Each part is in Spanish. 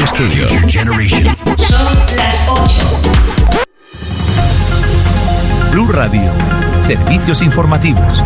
Studio. Son las 8. Blue Radio. Servicios informativos.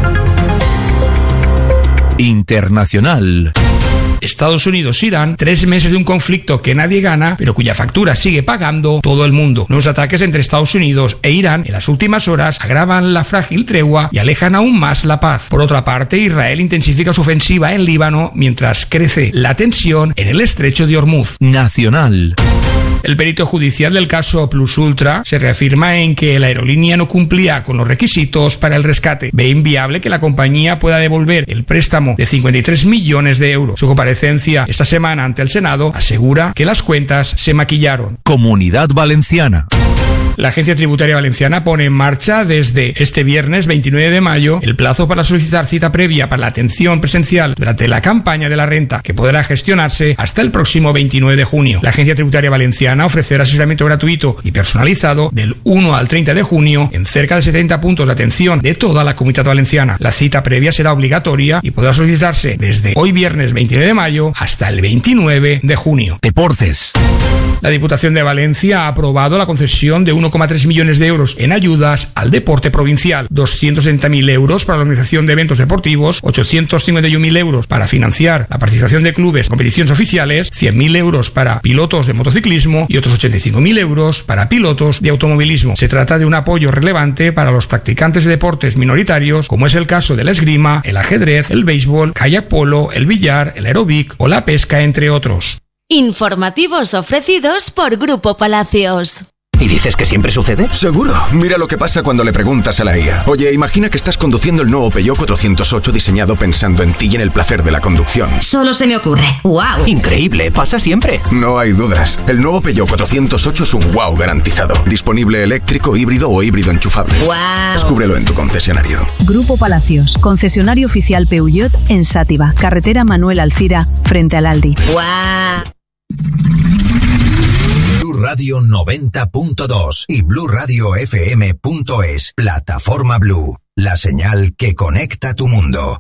Internacional. Estados Unidos-Irán, 3 meses de un conflicto que nadie gana, pero cuya factura sigue pagando todo el mundo. Nuevos ataques entre Estados Unidos e Irán en las últimas horas agravan la frágil tregua y alejan aún más la paz. Por otra parte, Israel intensifica su ofensiva en Líbano mientras crece la tensión en el estrecho de Hormuz. Nacional. El perito judicial del caso Plus Ultra se reafirma en que la aerolínea no cumplía con los requisitos para el rescate. Ve inviable que la compañía pueda devolver el préstamo de 53 millones de euros. Su comparecencia esta semana ante el Senado asegura que las cuentas se maquillaron. Comunidad Valenciana. La Agencia Tributaria Valenciana pone en marcha desde este viernes 29 de mayo el plazo para solicitar cita previa para la atención presencial durante la campaña de la renta, que podrá gestionarse hasta el próximo 29 de junio. La Agencia Tributaria Valenciana ofrecerá asesoramiento gratuito y personalizado del 1 al 30 de junio en cerca de 70 puntos de atención de toda la Comunidad Valenciana. La cita previa será obligatoria y podrá solicitarse desde hoy viernes 29 de mayo hasta el 29 de junio. Deportes. La Diputación de Valencia ha aprobado la concesión de 1,3 millones de euros en ayudas al deporte provincial, 260.000 euros para la organización de eventos deportivos, 851.000 euros para financiar la participación de clubes en competiciones oficiales, 100.000 euros para pilotos de motociclismo y otros 85.000 euros para pilotos de automovilismo. Se trata de un apoyo relevante para los practicantes de deportes minoritarios, como es el caso de la esgrima, el ajedrez, el béisbol, kayak polo, el billar, el aeróbic o la pesca, entre otros. Informativos ofrecidos por Grupo Palacios. ¿Y dices que siempre sucede? Seguro. Mira lo que pasa cuando le preguntas a la IA. Oye, imagina que estás conduciendo el nuevo Peugeot 408 diseñado pensando en ti y en el placer de la conducción. Solo se me ocurre. ¡Wow! Increíble, pasa siempre. No hay dudas. El nuevo Peugeot 408 es un wow garantizado. Disponible eléctrico, híbrido o híbrido enchufable. ¡Wow! Descúbrelo en tu concesionario. Grupo Palacios, concesionario oficial Peugeot en Sátiva, carretera Manuel Alcira, frente al Aldi. ¡Wow! Blue Radio 90.2 y BlueRadiofM.es. Plataforma Blue, la señal que conecta tu mundo.